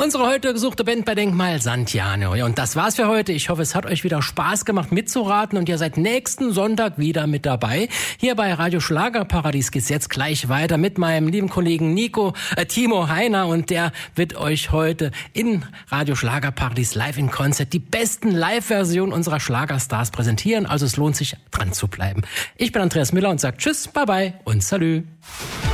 Unsere heute gesuchte Band bei Denkmal Santiano. Ja, und das war's für heute. Ich hoffe, es hat euch wieder Spaß gemacht mitzuraten und ihr seid nächsten Sonntag wieder mit dabei. Hier bei Radio Schlagerparadies geht's jetzt gleich weiter mit meinem lieben Kollegen Timo Heiner, und der wird euch heute in Radio Schlagerparadies live in Konzert die besten Live-Versionen unserer Schlagerstars präsentieren. Also es lohnt sich, dran zu bleiben. Ich bin Andreas Müller und sage Tschüss, Bye Bye und Salü.